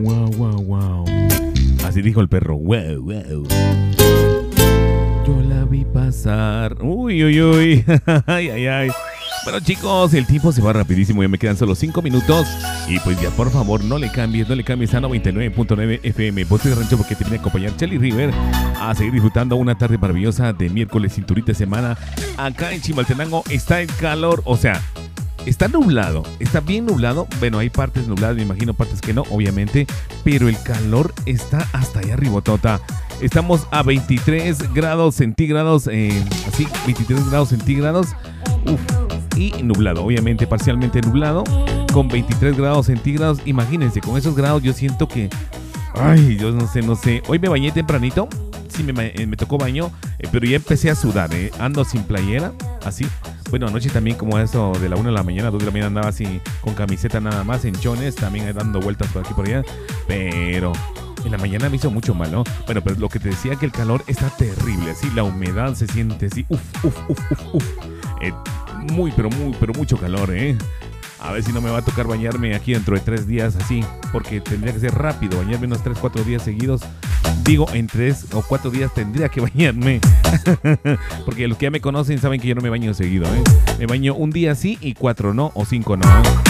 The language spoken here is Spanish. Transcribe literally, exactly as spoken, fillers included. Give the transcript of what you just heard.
Wow, wow, wow. Así dijo el perro. Wow, wow. Yo la vi pasar. Uy, uy, uy. Ay, ay, ay. Bueno, chicos, el tiempo se va rapidísimo. Ya me quedan solo cinco minutos. Y pues ya, por favor, no le cambies, no le cambies a noventa y nueve punto nueve F M. Voz de Rancho, porque te viene a acompañar Charlie River a seguir disfrutando una tarde maravillosa de miércoles, cinturita de semana. Acá en Chimaltenango está el calor. O sea, está nublado, está bien nublado. Bueno, hay partes nubladas, me imagino, partes que no, obviamente. Pero el calor está hasta allá arribotota. Estamos a veintitrés grados centígrados, eh, así, veintitrés grados centígrados. Uf, y nublado, obviamente, parcialmente nublado, con veintitrés grados centígrados. Imagínense, con esos grados yo siento que... Ay, yo no sé, no sé. Hoy me bañé tempranito. Sí, me, me tocó baño, eh, pero ya empecé a sudar, eh. Ando sin playera, así. Bueno, anoche también, como eso de la una de la mañana, dos de la mañana, andaba así con camiseta nada más, en chones, también dando vueltas por aquí por allá. Pero en la mañana me hizo mucho mal, ¿no? Bueno, pero lo que te decía, que el calor está terrible, así, la humedad se siente así, uf, uf, uf, uf, uf. Eh, muy, pero muy, pero mucho calor, ¿eh? A ver si no me va a tocar bañarme aquí dentro de tres días así, porque tendría que ser rápido, bañarme unos tres, cuatro días seguidos. Digo, en tres o cuatro días tendría que bañarme. Porque los que ya me conocen saben que yo no me baño seguido, ¿eh? Me baño un día sí y cuatro no, o cinco no.